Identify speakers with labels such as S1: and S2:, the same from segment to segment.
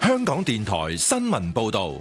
S1: 香港電台新聞報道。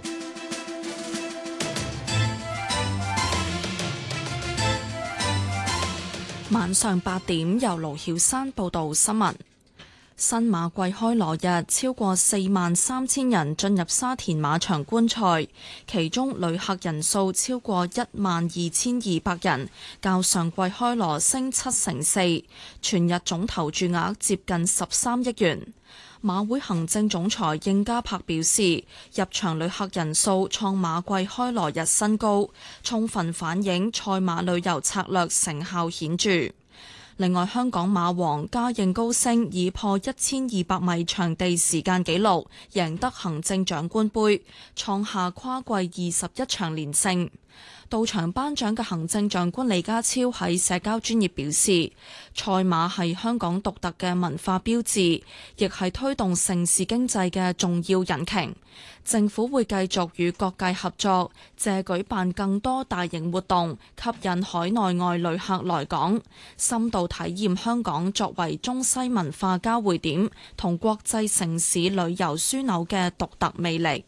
S2: 晚上8點，由盧曉珊報道新聞。新馬季開鑼日，超過43000人進入沙田馬場觀賽，其中旅客人數超過12200人，較上季開鑼升4%，全日總投注額接近13億元。馬會行政總裁應家柏表示，入場旅客人數創馬季開鑼日新高，充分反映賽馬旅遊策略成效顯著。另外，香港馬王嘉應高升以破1200米場地時間紀錄，贏得行政長官杯，創下跨季21場連勝。到場頒獎嘅行政長官李家超喺社交專頁表示，賽馬係香港獨特嘅文化標誌，亦係推動城市經濟嘅重要引擎。政府會繼續與各界合作，借舉辦更多大型活動，吸引海內外旅客來港，深度體驗香港作為中西文化交匯點同國際城市旅遊樞紐嘅獨特魅力。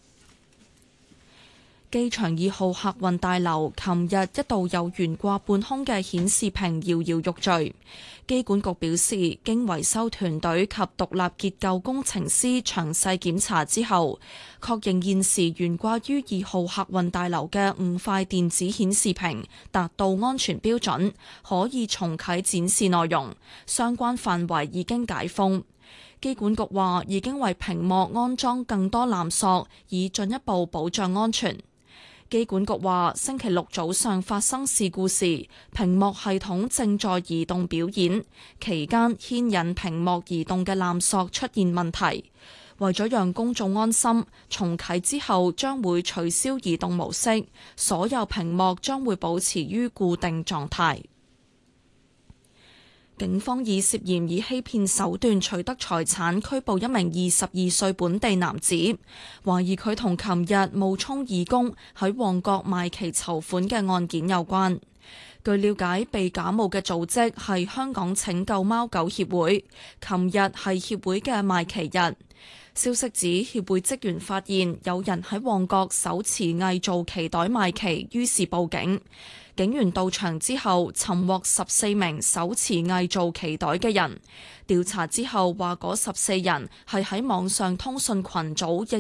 S2: 機場2號客運大樓琴日一度有懸掛半空嘅顯示屏搖搖欲墜，機管局表示，經維修團隊及獨立結構工程師詳細檢查之後，確認現時懸掛於2號客運大樓嘅5塊電子顯示屏達到安全標準，可以重啟展示內容，相關範圍已經解封。機管局話已經為屏幕安裝更多纜索，以進一步保障安全。機管局話，星期六早上發生事故時，屏幕系統正在移動表演，期間牽引屏幕移動嘅纜索出現問題。為咗讓公眾安心，重啟之後將會取消移動模式，所有屏幕將會保持於固定狀態。警方以涉嫌以欺騙手段取得財產拘捕一名22歲本地男子，懷疑佢同琴日冒充義工喺旺角賣旗籌款嘅案件有關。據了解，被假冒嘅組織係香港拯救貓狗協會，琴日係協會嘅賣旗日。消息指協會職員發現有人喺旺角手持偽造旗袋賣旗，於是報警。警員到場之後，尋獲14名手持偽造旗袋嘅人。調查之後話，嗰14人係喺網上通訊群組